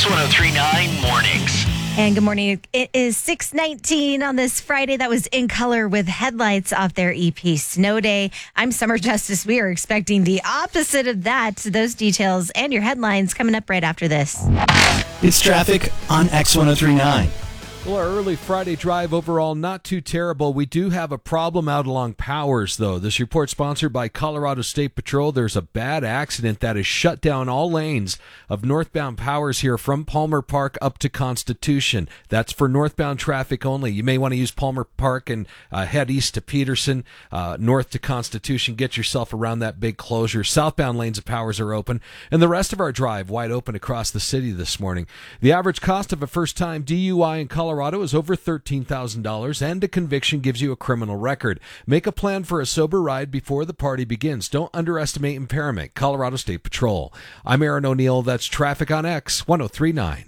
X1039 Mornings. And good morning. It is 6:19 on this Friday. That was In Color with Headlights off their EP Snow Day. I'm Summer Justice. We are expecting the opposite of that. Those details and your headlines coming up right after this. It's traffic on X1039. Well, our early Friday drive overall not too terrible. We do have a problem out along Powers, though. This report sponsored by Colorado State Patrol. There's a bad accident that has shut down all lanes of northbound Powers here from Palmer Park up to Constitution. That's for northbound traffic only. You may want to use Palmer Park and head east to Peterson, north to Constitution. Get yourself around that big closure. Southbound lanes of Powers are open, and the rest of our drive wide open across the city this morning. The average cost of a first-time DUI in Colorado is over $13,000, and a conviction gives you a criminal record. Make a plan for a sober ride before the party begins. Don't underestimate impairment. Colorado State Patrol. I'm Aaron O'Neill. That's traffic on X1039.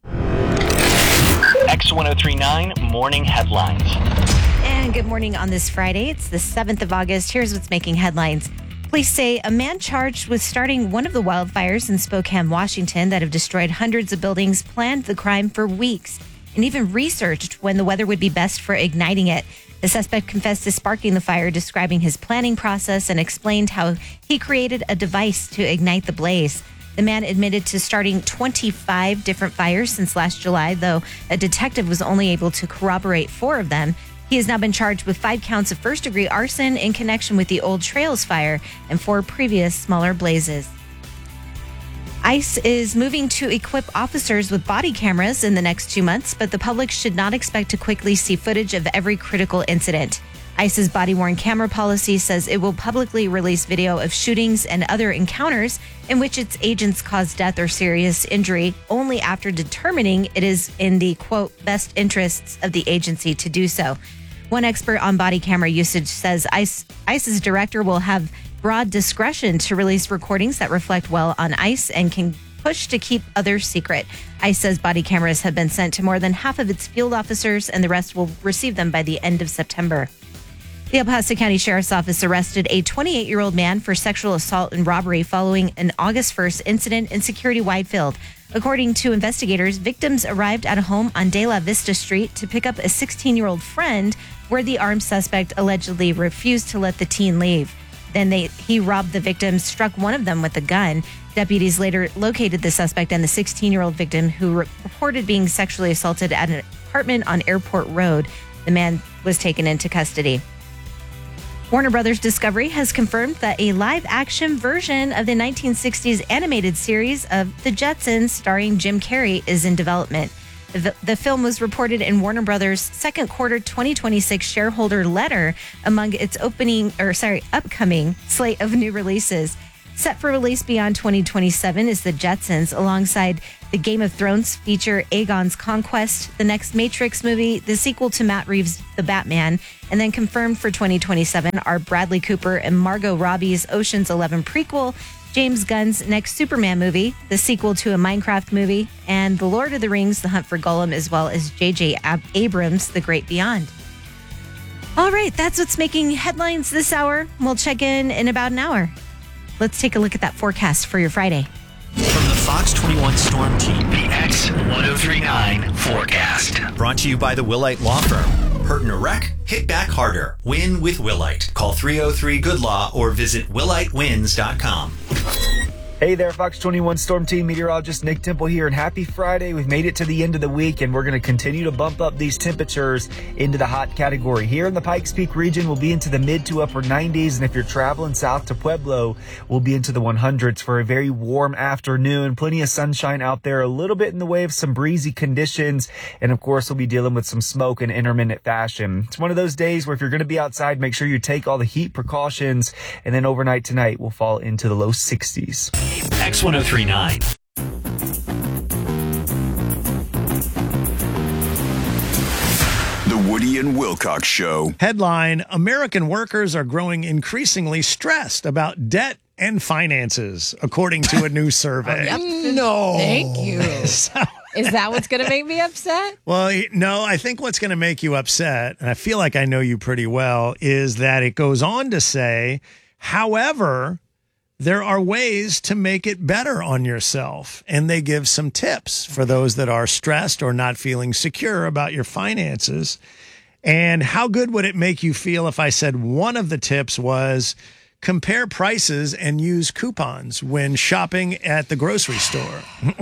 X1039 Morning Headlines. And good morning on this Friday. It's the 7th of August. Here's what's making headlines. Police say a man charged with starting one of the wildfires in Spokane, Washington that have destroyed hundreds of buildings planned the crime for weeks and even researched when the weather would be best for igniting it. The suspect confessed to sparking the fire, describing his planning process and explained how he created a device to ignite the blaze. The man admitted to starting 25 different fires since last July, though a detective was only able to corroborate 4 of them. He has now been charged with 5 counts of first-degree arson in connection with the Old Trails fire and 4 previous smaller blazes. ICE is moving to equip officers with body cameras in the next 2 months, but the public should not expect to quickly see footage of every critical incident. ICE's body-worn camera policy says it will publicly release video of shootings and other encounters in which its agents cause death or serious injury only after determining it is in the, quote, best interests of the agency to do so. One expert on body camera usage says ICE's director will have broad discretion to release recordings that reflect well on ICE and can push to keep others secret. ICE says body cameras have been sent to more than half of its field officers, and the rest will receive them by the end of September. The El Paso County Sheriff's Office arrested a 28-year-old man for sexual assault and robbery following an August 1st incident in Security Widefield. According to investigators, victims arrived at a home on De La Vista Street to pick up a 16-year-old friend, where the armed suspect allegedly refused to let the teen leave. Then he robbed the victims, struck one of them with a gun. Deputies later located the suspect and the 16-year-old victim, who reported being sexually assaulted at an apartment on Airport Road. The man was taken into custody. Warner Brothers Discovery has confirmed that a live-action version of the 1960s animated series of The Jetsons starring Jim Carrey is in development. The film was reported in Warner Brothers' second quarter 2026 shareholder letter among its upcoming slate of new releases. Set for release beyond 2027 is The Jetsons, alongside the Game of Thrones feature Aegon's Conquest, the next Matrix movie, the sequel to Matt Reeves' The Batman, and then confirmed for 2027 are Bradley Cooper and Margot Robbie's Ocean's 11 prequel, James Gunn's next Superman movie, the sequel to a Minecraft movie, and The Lord of the Rings, The Hunt for Gollum, as well as J.J. Abrams' The Great Beyond. All right, that's what's making headlines this hour. We'll check in about an hour. Let's take a look at that forecast for your Friday. From the Fox 21 Storm Team, the X1039 forecast. Brought to you by the Willite Law Firm. Hurt in a wreck? Hit back harder. Win with Willite. Call 303-GOOD-LAW or visit willitewins.com. Hey there, Fox 21 Storm Team meteorologist Nick Temple here, and happy Friday. We've made it to the end of the week, and we're going to continue to bump up these temperatures into the hot category. Here in the Pikes Peak region, we'll be into the mid to upper 90s, and if you're traveling south to Pueblo, we'll be into the 100s for a very warm afternoon. Plenty of sunshine out there, a little bit in the way of some breezy conditions, and of course, we'll be dealing with some smoke in intermittent fashion. It's one of those days where if you're going to be outside, make sure you take all the heat precautions, and then overnight tonight, we'll fall into the low 60s. X1039. The Woody and Wilcox Show. Headline: American workers are growing increasingly stressed about debt and finances, according to a new survey. No. Thank you. So, is that what's going to make me upset? well, no, I think what's going to make you upset, and I feel like I know you pretty well, is that it goes on to say, however, there are ways to make it better on yourself. And they give some tips for those that are stressed or not feeling secure about your finances. And how good would it make you feel if I said one of the tips was compare prices and use coupons when shopping at the grocery store?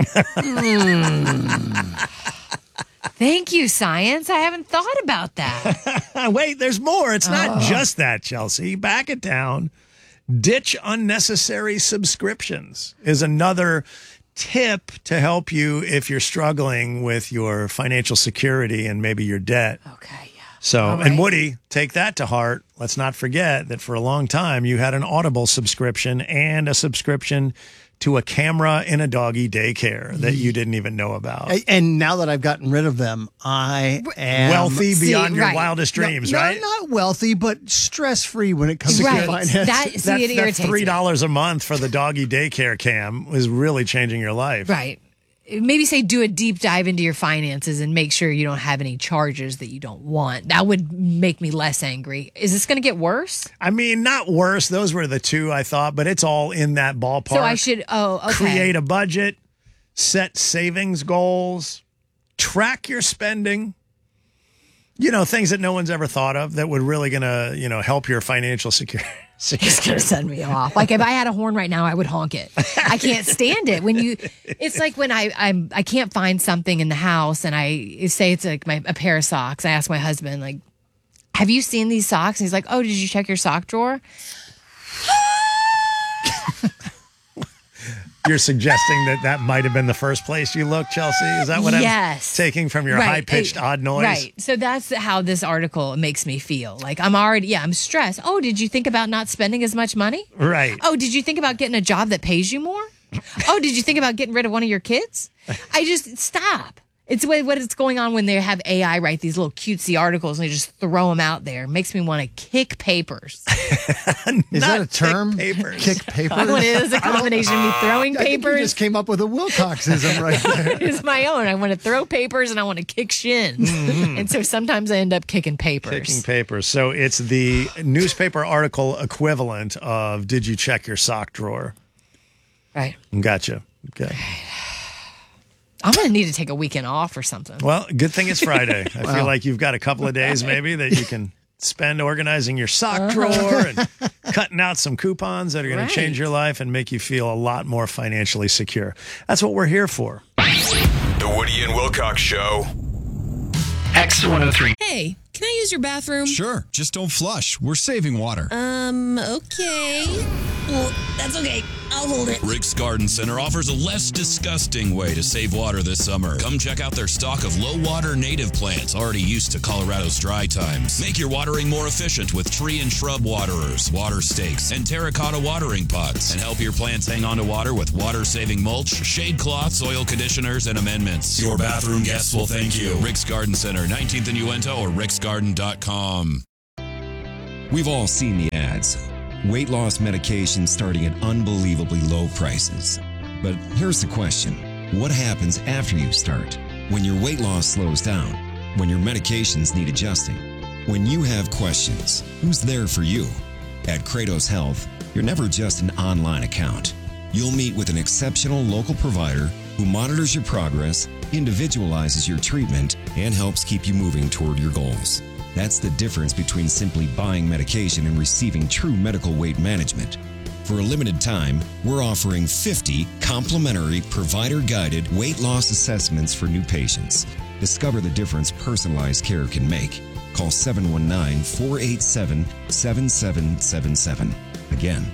Thank you, science. I haven't thought about that. Wait, there's more. It's not just that, Chelsea. Back it down. Ditch unnecessary subscriptions is another tip to help you if you're struggling with your financial security and maybe your debt. Okay, yeah. So, and Woody, take that to heart. Let's not forget that for a long time you had an Audible subscription and a subscription to a camera in a doggy daycare that you didn't even know about. And now that I've gotten rid of them, I am wealthy beyond your wildest dreams, right? Not wealthy, but stress-free when it comes to finances. That $3 a month for the doggy daycare cam is really changing your life. Right. Maybe say do a deep dive into your finances and make sure you don't have any charges that you don't want. That would make me less angry. Is this going to get worse? I mean, not worse. Those were the two I thought, but it's all in that ballpark. So I should, create a budget, set savings goals, track your spending. You know, things that no one's ever thought of that would really going to, help your financial security. It's going to send me off. Like if I had a horn right now, I would honk it. I can't stand it. It's like when I can't find something in the house and I say it's like a pair of socks. I ask my husband, like, have you seen these socks? And he's like, oh, did you check your sock drawer? You're suggesting that might have been the first place you looked, Chelsea? Is that what I'm taking from your high-pitched odd noise? Right. So that's how this article makes me feel. Like I'm stressed. Oh, did you think about not spending as much money? Right. Oh, did you think about getting a job that pays you more? Oh, did you think about getting rid of one of your kids? Stop. It's what is going on when they have AI write these little cutesy articles and they just throw them out there. It makes me want to kick papers. Is that a term? Papers. Kick papers? It is a combination of me throwing I think papers. you just came up with a Wilcoxism right there. It's my own. I want to throw papers and I want to kick shins. Mm-hmm. And so sometimes I end up kicking papers. Kicking papers. So it's the newspaper article equivalent of did you check your sock drawer? Right. Gotcha. Okay. I'm going to need to take a weekend off or something. Well, good thing it's Friday. I feel like you've got a couple of days maybe that you can spend organizing your sock drawer and cutting out some coupons that are going to change your life and make you feel a lot more financially secure. That's what we're here for. The Woody and Wilcox Show. X103. Hey, can I use your bathroom? Sure, just don't flush. We're saving water. Okay. Well, that's okay. I'll hold it. Rick's Garden Center offers a less disgusting way to save water this summer. Come check out their stock of low-water native plants already used to Colorado's dry times. Make your watering more efficient with tree and shrub waterers, water stakes, and terracotta watering pots. And help your plants hang on to water with water-saving mulch, shade cloths, oil conditioners, and amendments. Your bathroom guests will thank you. Rick's Garden Center, 19th and Uinta, or ricksgarden.com. We've all seen the ads. Weight loss medications starting at unbelievably low prices. But here's the question. What happens after you start? When your weight loss slows down? When your medications need adjusting? When you have questions, who's there for you? At Kratos Health, you're never just an online account. You'll meet with an exceptional local provider who monitors your progress, individualizes your treatment, and helps keep you moving toward your goals. That's the difference between simply buying medication and receiving true medical weight management. For a limited time, we're offering 50 complimentary provider-guided weight loss assessments for new patients. Discover the difference personalized care can make. Call 719-487-7777. Again,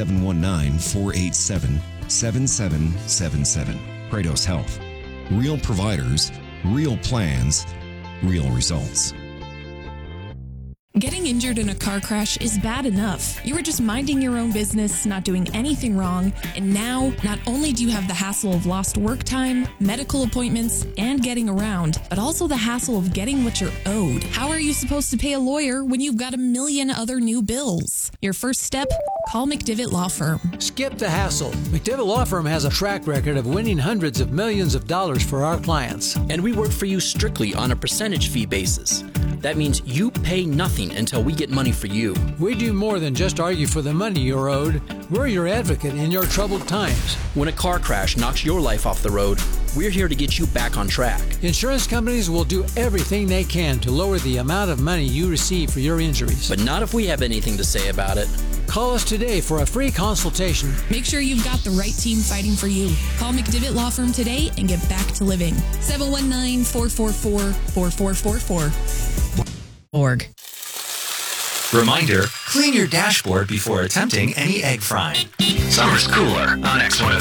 719-487-7777. Kratos Health. Real providers, real plans, real results. Getting injured in a car crash is bad enough. You were just minding your own business, not doing anything wrong, and now not only do you have the hassle of lost work time, medical appointments, and getting around, but also the hassle of getting what you're owed. How are you supposed to pay a lawyer when you've got a million other new bills? Your first step? Call McDivitt Law Firm. Skip the hassle. McDivitt Law Firm has a track record of winning hundreds of millions of dollars for our clients. And we work for you strictly on a percentage fee basis. That means you pay nothing until we get money for you. We do more than just argue for the money you're owed. We're your advocate in your troubled times. When a car crash knocks your life off the road, we're here to get you back on track. Insurance companies will do everything they can to lower the amount of money you receive for your injuries. But not if we have anything to say about it. Call us today for a free consultation. Make sure you've got the right team fighting for you. Call McDivitt Law Firm today and get back to living. 719-444-4444. Reminder, clean your dashboard before attempting any egg frying. Summer's cooler on X103.